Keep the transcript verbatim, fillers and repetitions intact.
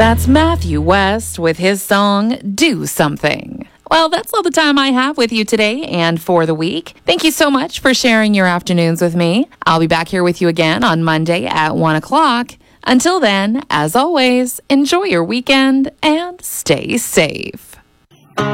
That's Matthew West with his song, Do Something. Well, that's all the time I have with you today and for the week. Thank you so much for sharing your afternoons with me. I'll be back here with you again on Monday at one o'clock. Until then, as always, enjoy your weekend and stay safe.